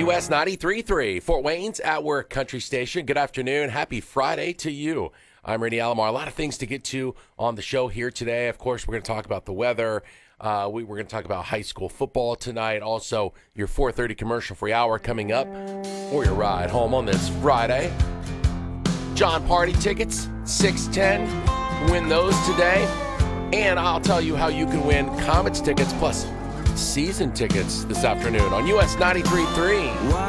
US 93.3, Fort Wayne's At Work Country Station. Good afternoon. Happy Friday to you. I'm Randy Alomar. A lot of things to get to on the show here today. Of course, we're going to talk about the weather. We're going to talk about high school football tonight. Also, your 4:30 commercial-free hour coming up for your ride home on this Friday. John Party tickets, 610. Win those today. And I'll tell you how you can win Comets tickets plus season tickets this afternoon on US 93.3.